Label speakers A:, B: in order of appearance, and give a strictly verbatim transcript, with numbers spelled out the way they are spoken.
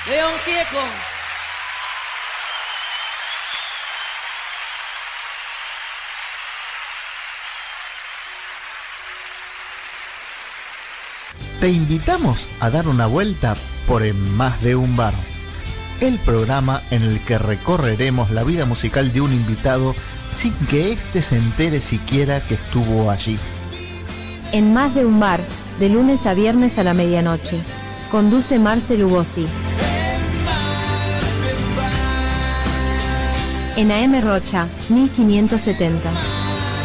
A: León Gieco.
B: Te invitamos a dar una vuelta por En Más de un Bar, el programa en el que recorreremos la vida musical de un invitado sin que éste se entere siquiera que estuvo allí.
C: En Más de un Bar, de lunes a viernes a la medianoche. Conduce Marcel Ubosi. En A M Rocha, mil quinientos setenta.